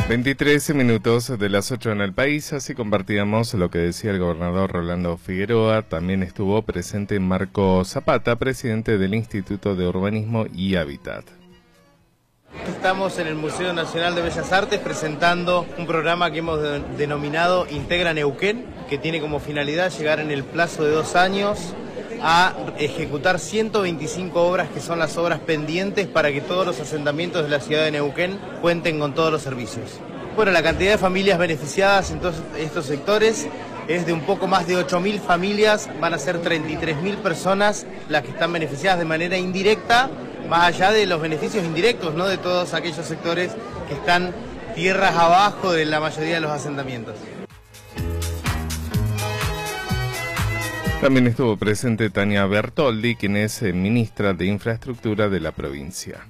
23 minutos de las 8 en el país, así compartíamos lo que decía el gobernador Rolando Figueroa. También estuvo presente Marco Zapata, presidente del Instituto de Urbanismo y Hábitat. Estamos en el Museo Nacional de Bellas Artes presentando un programa que hemos denominado Integra Neuquén, que tiene como finalidad llegar en el plazo de 2 años a ejecutar 125 obras que son las obras pendientes para que todos los asentamientos de la ciudad de Neuquén cuenten con todos los servicios. Bueno, la cantidad de familias beneficiadas en todos estos sectores es de un poco más de 8.000 familias, van a ser 33.000 personas las que están beneficiadas de manera indirecta, más allá de los beneficios indirectos, ¿no?, de todos aquellos sectores que están tierras abajo de la mayoría de los asentamientos. También estuvo presente Tania Bertoldi, quien es ministra de Infraestructura de la provincia.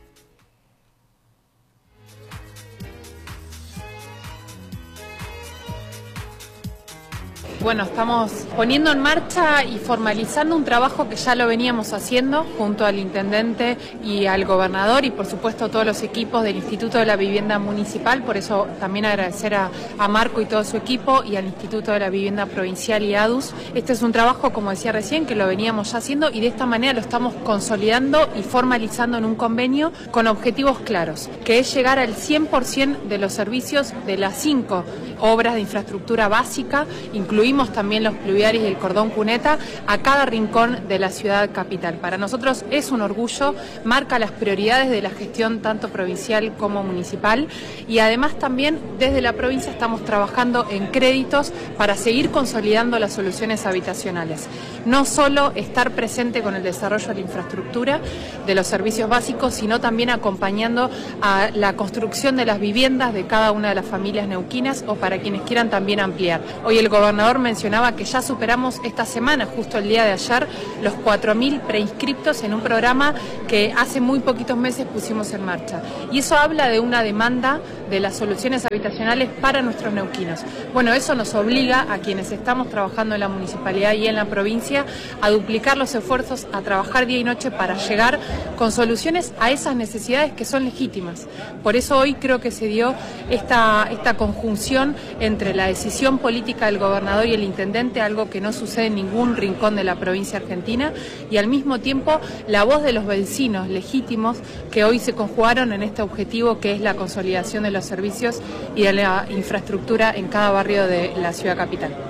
Bueno, estamos poniendo en marcha y formalizando un trabajo que ya lo veníamos haciendo junto al intendente y al gobernador y por supuesto a todos los equipos del Instituto de la Vivienda Municipal. Por eso también agradecer a Marco y todo su equipo y al Instituto de la Vivienda Provincial y ADUS. Este es un trabajo, como decía recién, que lo veníamos ya haciendo y de esta manera lo estamos consolidando y formalizando en un convenio con objetivos claros, que es llegar al 100% de los servicios de las 5 obras de infraestructura básica, incluimos también los pluviales y el cordón cuneta, a cada rincón de la ciudad capital. Para nosotros es un orgullo, marca las prioridades de la gestión tanto provincial como municipal y además también desde la provincia estamos trabajando en créditos para seguir consolidando las soluciones habitacionales. No solo estar presente con el desarrollo de la infraestructura, de los servicios básicos, sino también acompañando a la construcción de las viviendas de cada una de las familias neuquinas o para quienes quieran también ampliar. Hoy el gobernador mencionaba que ya superamos esta semana, justo el día de ayer, los 4.000 preinscriptos en un programa que hace muy poquitos meses pusimos en marcha. Y eso habla de una demanda de las soluciones habitacionales para nuestros neuquinos. Bueno, eso nos obliga a quienes estamos trabajando en la municipalidad y en la provincia a duplicar los esfuerzos, a trabajar día y noche para llegar con soluciones a esas necesidades que son legítimas. Por eso hoy creo que se dio esta conjunción entre la decisión política del gobernador y el intendente, algo que no sucede en ningún rincón de la provincia argentina, y al mismo tiempo la voz de los vecinos legítimos que hoy se conjugaron en este objetivo que es la consolidación de los servicios y de la infraestructura en cada barrio de la ciudad capital.